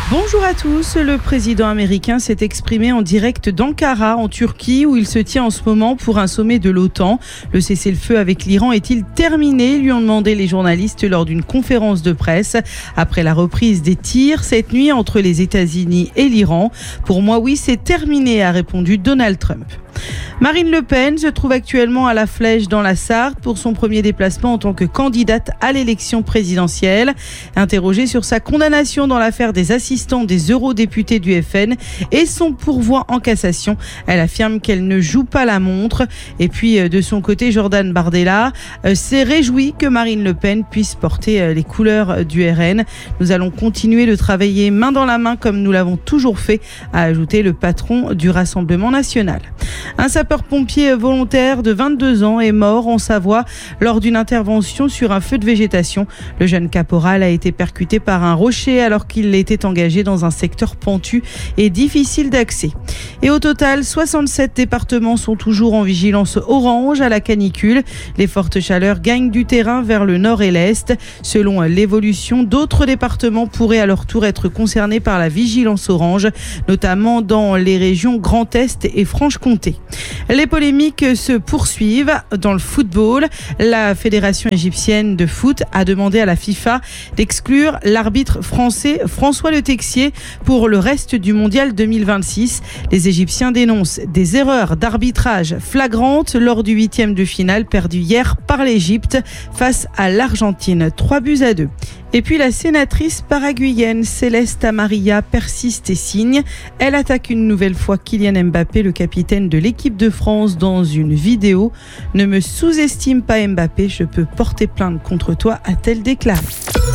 Bonjour à tous, le président américain s'est exprimé en direct d'Ankara en Turquie où il se tient en ce moment pour un sommet de l'OTAN. Le cessez-le-feu avec l'Iran est-il terminé ? Lui ont demandé les journalistes lors d'une conférence de presse après la reprise des tirs cette nuit entre les États-Unis et l'Iran. Pour moi, oui, c'est terminé, a répondu Donald Trump. Marine Le Pen se trouve actuellement à la Flèche dans la Sarthe pour son premier déplacement en tant que candidate à l'élection présidentielle. Interrogée sur sa condamnation dans l'affaire des assistants des eurodéputés du FN et son pourvoi en cassation, elle affirme qu'elle ne joue pas la montre. Et puis de son côté, Jordan Bardella s'est réjoui que Marine Le Pen puisse porter les couleurs du RN. Nous allons continuer de travailler main dans la main comme nous l'avons toujours fait, a ajouté le patron du Rassemblement national. Un sapeur-pompier volontaire de 22 ans est mort en Savoie lors d'une intervention sur un feu de végétation. Le jeune caporal a été percuté par un rocher alors qu'il était engagé dans un secteur pentu et difficile d'accès. Et au total, 67 départements sont toujours en vigilance orange à la canicule. Les fortes chaleurs gagnent du terrain vers le nord et l'est. Selon l'évolution, d'autres départements pourraient à leur tour être concernés par la vigilance orange, notamment dans les régions Grand Est et Franche-Comté. Les polémiques se poursuivent dans le football. La fédération égyptienne de foot a demandé à la FIFA d'exclure l'arbitre français François Le Texier pour le reste du mondial 2026. Les Égyptiens dénoncent des erreurs d'arbitrage flagrantes lors du 8e de finale perdu hier par l'Égypte face à l'Argentine, 3-2. Et puis la sénatrice paraguayenne Céleste Amarilla persiste et signe. Elle attaque une nouvelle fois Kylian Mbappé, le capitaine de l'équipe de France, dans une vidéo. « Ne me sous-estime pas Mbappé, je peux porter plainte contre toi », a-t-elle déclaré.